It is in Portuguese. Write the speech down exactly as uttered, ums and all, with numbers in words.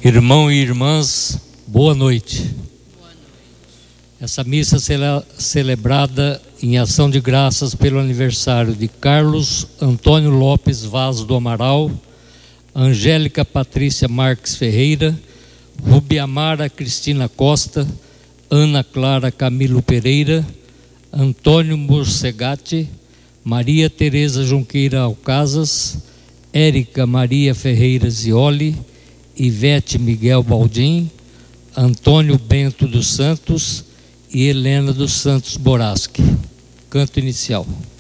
Irmãos e irmãs, boa noite. Boa noite. Essa missa será celebrada em ação de graças pelo aniversário de Carlos Antônio Lopes Vaz do Amaral, Angélica Patrícia Marques Ferreira, Rubiamara Cristina Costa, Ana Clara Camilo Pereira, Antônio Morcegatti, Maria Tereza Junqueira Alcazas, Érica Maria Ferreira Zioli, Ivete Miguel Baldim, Antônio Bento dos Santos e Helena dos Santos Boraschi. Canto inicial.